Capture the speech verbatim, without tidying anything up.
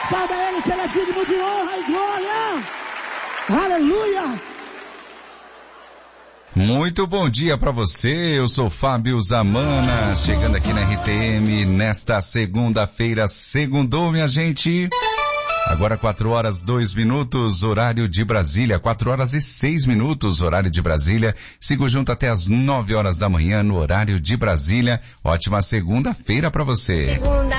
Aplauda ele que ele é digno de honra e glória. Aleluia. Muito bom dia pra você, eu sou Fábio Zamana, chegando aqui na R T M nesta segunda-feira, segundou minha gente. Agora quatro horas, dois minutos, horário de Brasília, quatro horas e seis minutos, horário de Brasília. Sigo junto até as nove horas da manhã no horário de Brasília. Ótima segunda-feira pra você. Segunda.